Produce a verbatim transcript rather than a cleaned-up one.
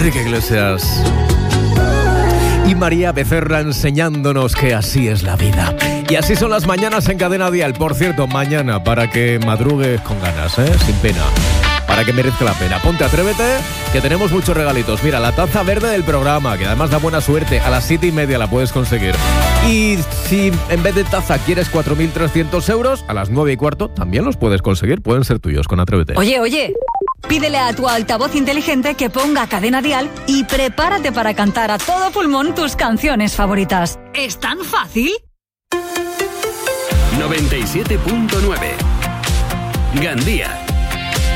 Enrique Iglesias y María Becerra enseñándonos que así es la vida. Y así son las mañanas en Cadena Dial. Por cierto, mañana para que madrugues con ganas, ¿eh? Sin pena. Para que merezca la pena. Ponte, atrévete, que tenemos muchos regalitos. Mira, la taza verde del programa, que además da buena suerte. A las siete y media la puedes conseguir. Y si en vez de taza quieres cuatro mil trescientos euros, a las nueve y cuarto también los puedes conseguir. Pueden ser tuyos con Atrévete. Oye, oye, pídele a tu altavoz inteligente que ponga Cadena Dial y prepárate para cantar a todo pulmón tus canciones favoritas. ¿Es tan fácil? noventa y siete punto nueve Gandía.